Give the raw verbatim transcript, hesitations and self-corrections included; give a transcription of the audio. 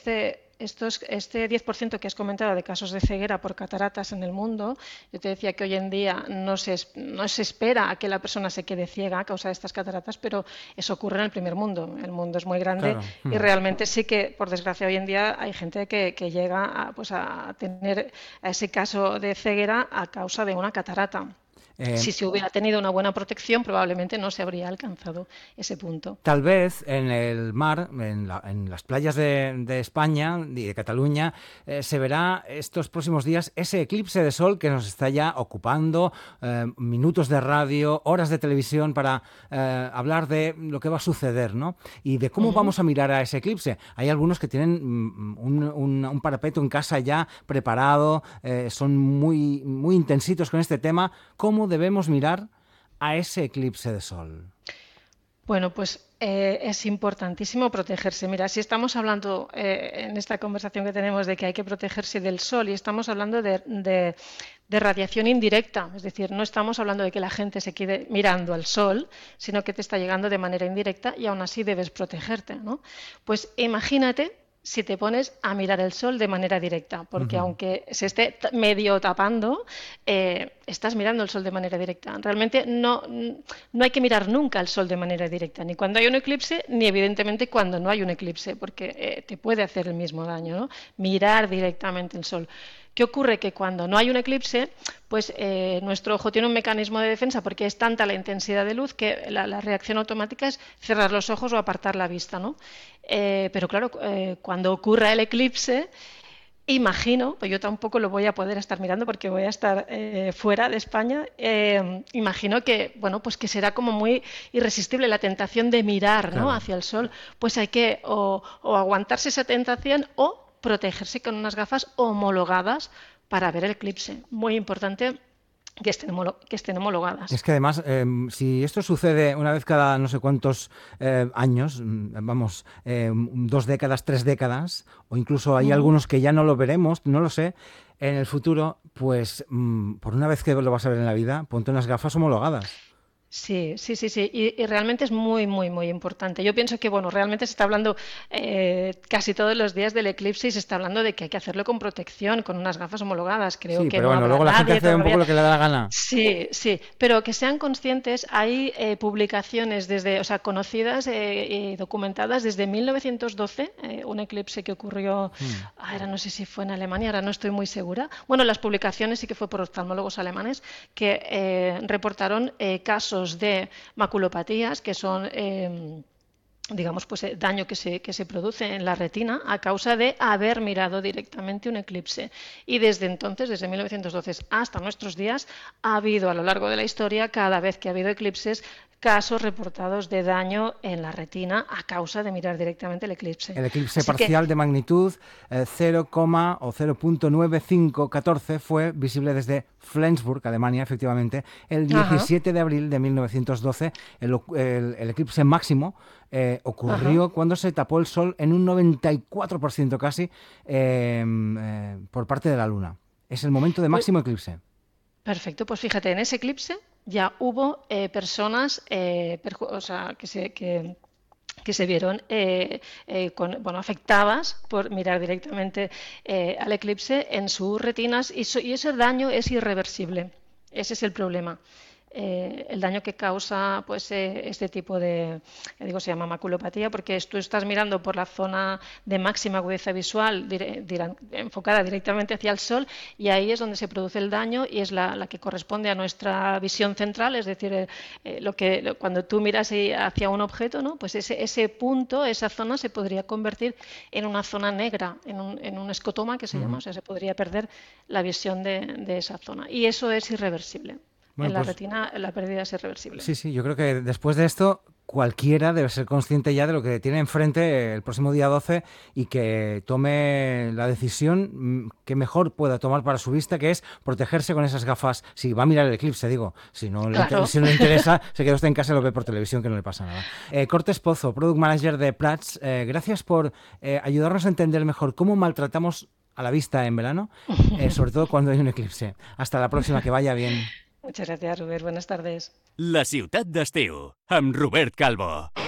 este... Estos, este diez por ciento que has comentado de casos de ceguera por cataratas en el mundo, yo te decía que hoy en día no se, no se espera a que la persona se quede ciega a causa de estas cataratas, pero eso ocurre en el primer mundo. El mundo es muy grande, Claro. y Mm. realmente sí que, por desgracia, hoy en día hay gente que, que llega a, pues a tener ese caso de ceguera a causa de una catarata. Eh, Si se hubiera tenido una buena protección, probablemente no se habría alcanzado ese punto. Tal vez en el mar, en, la, en las playas de, de España y de Cataluña, eh, se verá estos próximos días ese eclipse de sol que nos está ya ocupando, eh, minutos de radio, horas de televisión para eh, hablar de lo que va a suceder, ¿no? Y de cómo Ujú. vamos a mirar a ese eclipse. Hay algunos que tienen mm, un, un, un parapeto en casa ya preparado, eh, son muy, muy intensitos con este tema. ¿Cómo debemos mirar a ese eclipse de sol? Bueno, pues eh, es importantísimo protegerse. Mira, si estamos hablando eh, en esta conversación que tenemos de que hay que protegerse del sol y estamos hablando de, de, de radiación indirecta, es decir, no estamos hablando de que la gente se quede mirando al sol, sino que te está llegando de manera indirecta y aún así debes protegerte, ¿no? Pues imagínate si te pones a mirar el sol de manera directa, porque Uh-huh. aunque se esté medio tapando, eh, estás mirando el sol de manera directa. Realmente no, no hay que mirar nunca el sol de manera directa, ni cuando hay un eclipse, ni evidentemente cuando no hay un eclipse, porque eh, te puede hacer el mismo daño, ¿no? Mirar directamente el sol. ¿Qué ocurre? Que cuando no hay un eclipse, pues eh, nuestro ojo tiene un mecanismo de defensa porque es tanta la intensidad de luz que la, la reacción automática es cerrar los ojos o apartar la vista, ¿no? Eh, pero claro, eh, cuando ocurra el eclipse, imagino, pues yo tampoco lo voy a poder estar mirando porque voy a estar eh, fuera de España, eh, imagino que, bueno, pues que será como muy irresistible la tentación de mirar, ¿no?, Claro. hacia el sol. Pues hay que o, o aguantarse esa tentación o protegerse con unas gafas homologadas para ver el eclipse. Muy importante que estén, que estén homologadas. Es que además, eh, si esto sucede una vez cada no sé cuántos eh, años, vamos, eh, dos décadas, tres décadas, o incluso hay Uh-huh. algunos que ya no lo veremos, no lo sé, en el futuro, pues mm, por una vez que lo vas a ver en la vida, ponte unas gafas homologadas. Sí, sí, sí, sí, y, y realmente es muy, muy, muy importante. Yo pienso que, bueno, realmente se está hablando eh, casi todos los días del eclipse y se está hablando de que hay que hacerlo con protección, con unas gafas homologadas. Creo Sí, que pero no bueno, habrá luego la gente nadie hace un poco todavía. lo que le da la gana. Sí, sí, pero que sean conscientes, hay eh, publicaciones desde, o sea, conocidas eh, y documentadas desde mil novecientos doce, eh, un eclipse que ocurrió, Hmm. ahora no sé si fue en Alemania, ahora no estoy muy segura. Bueno, las publicaciones sí que fue por oftalmólogos alemanes que eh, reportaron eh, casos de maculopatías, que son eh, digamos, pues el daño que se, que se produce en la retina a causa de haber mirado directamente un eclipse. Y desde entonces, desde mil novecientos doce hasta nuestros días, ha habido a lo largo de la historia, cada vez que ha habido eclipses, casos reportados de daño en la retina a causa de mirar directamente el eclipse. El eclipse Así que, parcial de magnitud eh, cero, o cero punto nueve cinco uno cuatro fue visible desde Flensburg, Alemania, efectivamente, el ajá, diecisiete de abril de mil novecientos doce. El, el, el eclipse máximo eh, ajá. ocurrió cuando se tapó el sol en un noventa y cuatro por ciento casi eh, eh, por parte de la Luna. Es el momento de Pues, máximo eclipse. perfecto, pues fíjate, en ese eclipse ya hubo eh, personas eh, o sea, que se... Que, que se vieron eh, eh, con, bueno, afectadas por mirar directamente eh, al eclipse en sus retinas y, so, y ese daño es irreversible. Ese es el problema. Eh, el daño que causa pues eh, este tipo de, ya digo, se llama maculopatía porque tú estás mirando por la zona de máxima agudeza visual dire, dire, enfocada directamente hacia el sol y ahí es donde se produce el daño y es la, la que corresponde a nuestra visión central, es decir, eh, eh, lo que lo, cuando tú miras hacia un objeto, ¿no? Pues ese, ese punto, esa zona se podría convertir en una zona negra, en un, en un escotoma que se llama, Uh-huh. o sea, se podría perder la visión de, de esa zona y eso es irreversible. Bueno, En la pues retina la pérdida es irreversible. sí, sí, yo creo que después de esto cualquiera debe ser consciente ya de lo que tiene enfrente el próximo día doce y que tome la decisión que mejor pueda tomar para su vista, que es protegerse con esas gafas. Si va a mirar el eclipse, digo, si no le, Claro. si no le interesa, se queda usted en casa y lo ve por televisión, que no le pasa nada. Eh, Cortes Pozo, Product Manager de Prats, eh, gracias por eh, ayudarnos a entender mejor cómo maltratamos a la vista en verano, eh, sobre todo cuando hay un eclipse. Hasta la próxima, que vaya bien. Muchas gracias, Robert. Buenas tardes. La ciutat d'estiu, amb Robert Calvo.